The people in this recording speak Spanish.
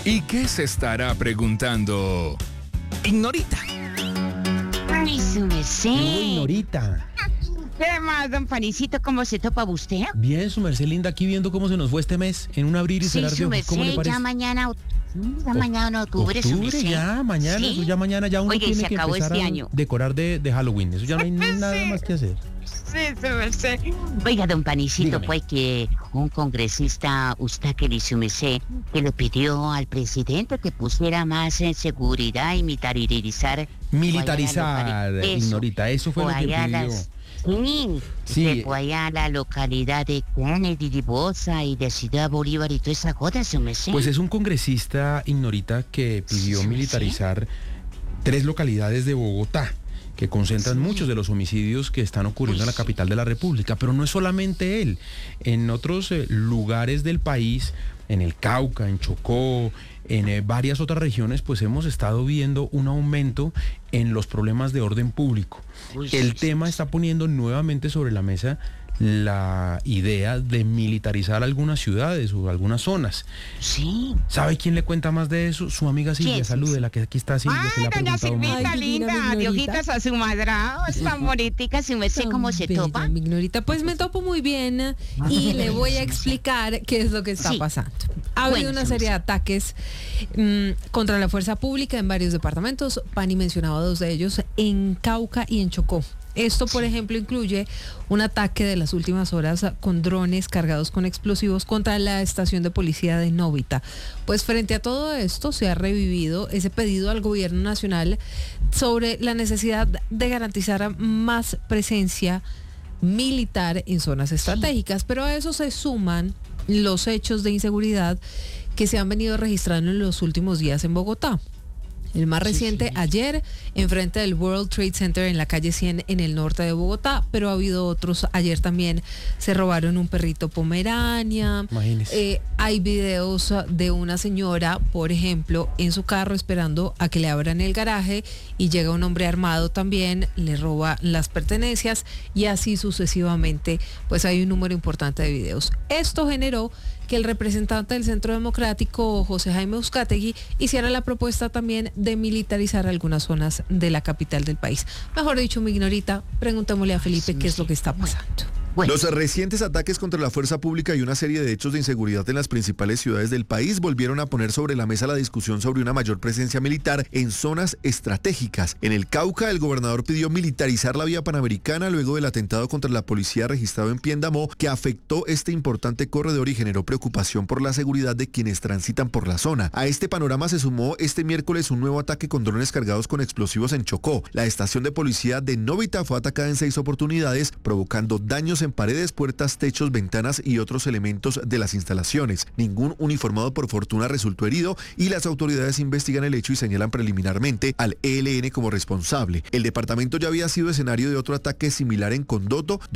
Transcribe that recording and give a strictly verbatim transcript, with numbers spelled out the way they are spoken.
¿Y qué se estará preguntando Ignorita? Ay, su merced. Uy, Norita. ¿Qué más, don Panicito? ¿Cómo se topa usted? Bien, su merced linda, aquí viendo cómo se nos fue este mes en un abrir y Sí, cerrar de su ojos. ¿Cómo le merced, parece? ya mañana, ya mañana en octubre, su Octubre, merced. ya, mañana, ¿Sí? eso ya mañana ya uno Oiga, y tiene se que acabó empezar este a año. decorar de, de Halloween. Eso ya no hay nada más que hacer. Sí, su merced. Oiga, don Panicito, Dígame. pues que un congresista, usted que le su merced, que le pidió al presidente que pusiera más en seguridad y militarizar. Militarizar, Eso, Ignorita, eso fue o lo que allá pidió. las- Sí, Sí. que fue allá a la localidad de Kennedy, de Bosa y de Ciudad Bolívar y toda esa joda, su merced. Pues es un congresista, Ignorita, que pidió Sí, militarizar tres localidades de Bogotá, que concentran Sí. muchos de los homicidios que están ocurriendo en la Uy. capital de la República. Pero no es solamente él. En otros eh, lugares del país, en el Cauca, en Chocó, en eh, varias otras regiones, pues hemos estado viendo un aumento en los problemas de orden público. Uy, El sí, tema sí, está poniendo nuevamente sobre la mesa la idea de militarizar algunas ciudades o algunas zonas. Sí. ¿Sabe quién le cuenta más de eso? Su amiga Silvia, ¿Quién? salude, la que aquí está Silvia, que le ha Ay, doña preguntado más. Silvita, Ay, divina, linda, mi de Ignorita. ojitos a su madrado, tan bonitica, si me sé Tan cómo se bella, topa. mi Ignorita. Pues me topo muy bien y le voy a explicar qué es lo que está Sí. pasando. Ha habido Bueno, una sí, serie sí. de ataques mm, contra la fuerza pública en varios departamentos. Pani mencionaba dos de ellos, en Cauca y en Chocó. Esto, por ejemplo, incluye un ataque de las últimas horas con drones cargados con explosivos contra la estación de policía de Novita. Pues frente a todo esto se ha revivido ese pedido al gobierno nacional sobre la necesidad de garantizar más presencia militar en zonas estratégicas, pero a eso se suman los hechos de inseguridad que se han venido registrando en los últimos días en Bogotá. El más reciente, ayer, enfrente del World Trade Center en la calle cien en el norte de Bogotá, pero ha habido otros. Ayer también se robaron un perrito pomerania. Imagínese. Eh, hay videos de una señora, por ejemplo, en su carro esperando a que le abran el garaje y llega un hombre armado también, le roba las pertenencias y así sucesivamente. Pues hay un número importante de videos. Esto generó que el representante del Centro Democrático, José Jaime Uzcategui, hiciera la propuesta también de militarizar algunas zonas de la capital del país. Mejor dicho, mi Ignorita, preguntémosle a Felipe qué es lo que está pasando. Bueno, Los recientes ataques contra la fuerza pública y una serie de hechos de inseguridad en las principales ciudades del país volvieron a poner sobre la mesa la discusión sobre una mayor presencia militar en zonas estratégicas. En el Cauca, el gobernador pidió militarizar la vía panamericana luego del atentado contra la policía registrado en Piendamó, que afectó este importante corredor y generó preocupación por la seguridad de quienes transitan por la zona. A este panorama se sumó este miércoles un nuevo ataque con drones cargados con explosivos en Chocó. La estación de policía de Novita fue atacada en seis oportunidades, provocando daños en paredes, puertas, techos, ventanas y otros elementos de las instalaciones. Ningún uniformado por fortuna resultó herido y las autoridades investigan el hecho y señalan preliminarmente al E L N como responsable. El departamento ya había sido escenario de otro ataque similar en Condoto,